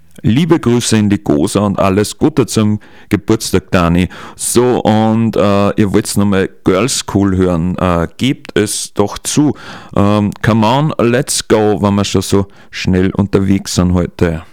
Liebe Grüße in die Gosa und alles Gute zum Geburtstag, Dani. So, und ihr wollt nochmal Girls School hören. Gebt es doch zu. Come on, let's go, wenn wir schon so schnell unterwegs sind heute.